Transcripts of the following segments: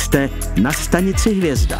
Jste na stanici Hvězda.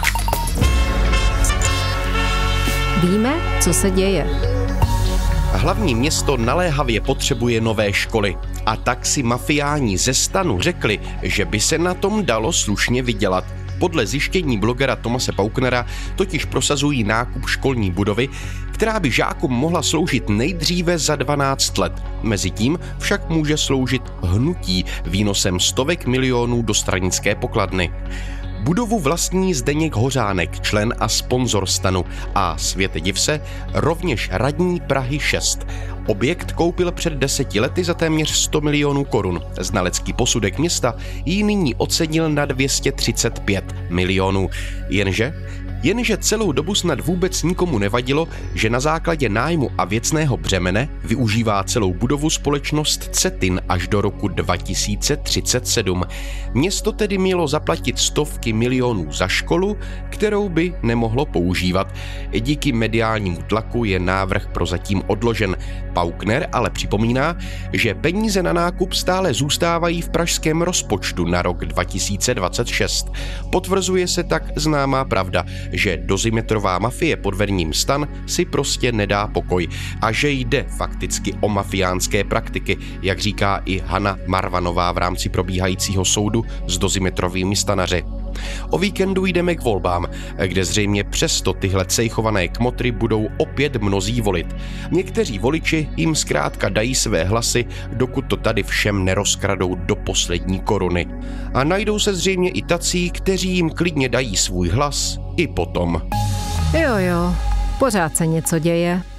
Víme, co se děje. Hlavní město naléhavě potřebuje nové školy. A tak si mafiáni ze STANu řekli, že by se na tom dalo slušně vydělat. Podle zjištění blogera Tomase Pauknera totiž prosazují nákup školní budovy, která by žákům mohla sloužit nejdříve za 12 let. Mezitím však může sloužit hnutí výnosem stovek milionů do stranické pokladny. Budovu vlastní Zdeněk Hořánek, člen a sponzor STANu, a světe div se, rovněž radní Prahy 6. Objekt koupil před 10 lety za téměř 100 milionů korun. Znalecký posudek města ji nyní ocenil na 235 milionů. Jenže celou dobu snad vůbec nikomu nevadilo, že na základě nájmu a věcného břemene využívá celou budovu společnost Cetin až do roku 2037. Město tedy mělo zaplatit stovky milionů za školu, kterou by nemohlo používat. Díky mediálnímu tlaku je návrh prozatím odložen. Paukner ale připomíná, že peníze na nákup stále zůstávají v pražském rozpočtu na rok 2026. Potvrzuje se tak známá pravda, že dozimetrová mafie pod vedením STAN si prostě nedá pokoj a že jde fakticky o mafiánské praktiky, jak říká i Hana Marvanová v rámci probíhajícího soudu s dozimetrovými stanaři. O víkendu jdeme k volbám, kde zřejmě přesto tyhle cejchované kmotry budou opět mnozí volit. Někteří voliči jim zkrátka dají své hlasy, dokud to tady všem nerozkradou do poslední koruny. A najdou se zřejmě i tací, kteří jim klidně dají svůj hlas i potom. Jo, pořád se něco děje.